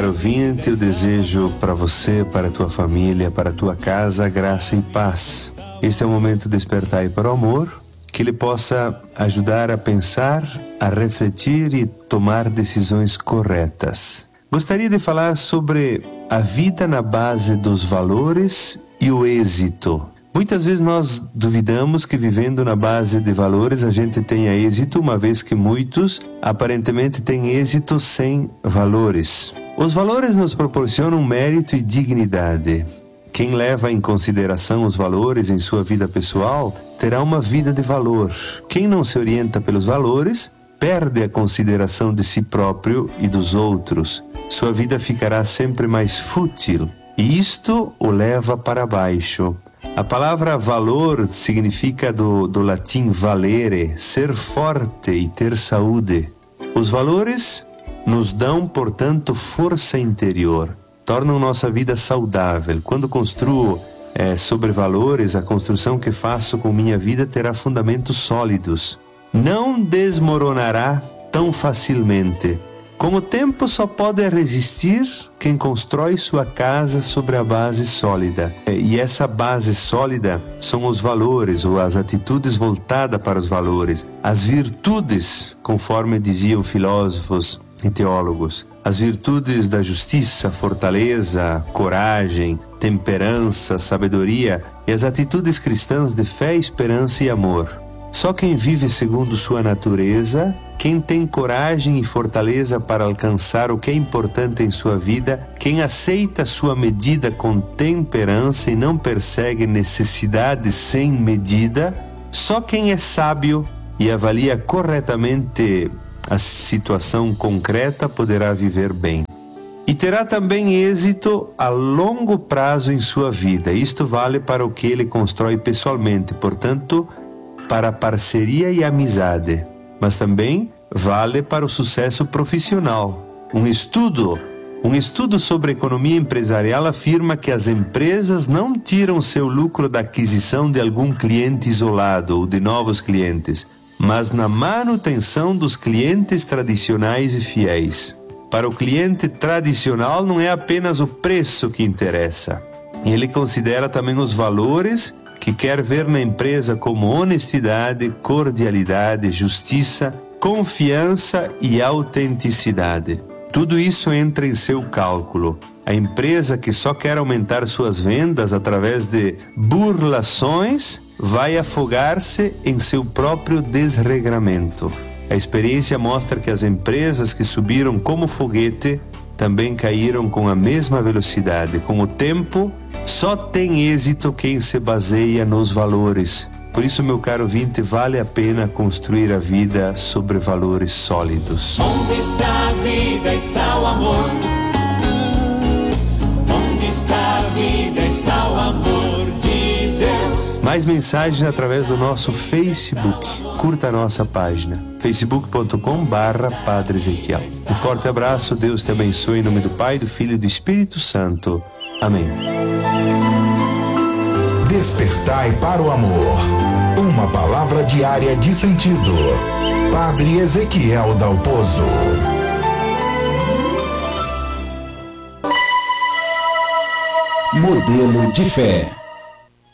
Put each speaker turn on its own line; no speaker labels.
ouvinte, eu desejo para você, para a tua família, para a tua casa, graça e paz. Este é o momento de despertar para o amor, que ele possa ajudar a pensar, a refletir e tomar decisões corretas. Gostaria de falar sobre a vida na base dos valores e o êxito. Muitas vezes nós duvidamos que vivendo na base de valores a gente tenha êxito, uma vez que muitos aparentemente têm êxito sem valores. Os valores nos proporcionam mérito e dignidade. Quem leva em consideração os valores em sua vida pessoal terá uma vida de valor. Quem não se orienta pelos valores perde a consideração de si próprio e dos outros. Sua vida ficará sempre mais fútil e isto o leva para baixo. A palavra valor significa do latim valere, ser forte e ter saúde. Os valores nos dão, portanto, força interior, tornam nossa vida saudável. Quando construo sobre valores, a construção que faço com minha vida terá fundamentos sólidos. Não desmoronará tão facilmente. Com o tempo só pode resistir quem constrói sua casa sobre a base sólida. E essa base sólida são os valores, ou as atitudes voltadas para os valores. As virtudes, conforme diziam filósofos e teólogos. As virtudes da justiça, fortaleza, coragem, temperança, sabedoria e as atitudes cristãs de fé, esperança e amor. Só quem vive segundo sua natureza, quem tem coragem e fortaleza para alcançar o que é importante em sua vida, quem aceita sua medida com temperança e não persegue necessidades sem medida, só quem é sábio e avalia corretamente a situação concreta poderá viver bem. E terá também êxito a longo prazo em sua vida. Isto vale para o que ele constrói pessoalmente, portanto, para a parceria e a amizade, mas também vale para o sucesso profissional. Um estudo sobre economia empresarial afirma que as empresas não tiram seu lucro da aquisição de algum cliente isolado ou de novos clientes, mas na manutenção dos clientes tradicionais e fiéis. Para o cliente tradicional não é apenas o preço que interessa. Ele considera também os valores que quer ver na empresa, como honestidade, cordialidade, justiça, confiança e autenticidade. Tudo isso entra em seu cálculo. A empresa que só quer aumentar suas vendas através de burlações vai afogar-se em seu próprio desregramento. A experiência mostra que as empresas que subiram como foguete também caíram com a mesma velocidade. Com o tempo, só tem êxito quem se baseia nos valores. Por isso, meu caro ouvinte, vale a pena construir a vida sobre valores sólidos.
Onde está a vida, está o amor. Onde está a vida, está o amor de Deus.
Mais mensagens através do nosso Facebook. Curta a nossa página, facebook.com/Padre Ezequiel. Um forte abraço, Deus te abençoe em nome do Pai, do Filho e do Espírito Santo. Amém.
Despertai para o amor. Uma palavra diária de sentido. Padre Ezequiel Dalpozo.
Modelo de fé.